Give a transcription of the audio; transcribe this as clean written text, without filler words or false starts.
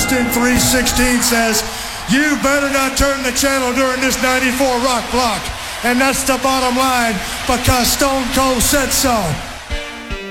Austin 3:16 says, you better not turn the channel during this 94 rock block. And that's the bottom line because Stone Cold said so.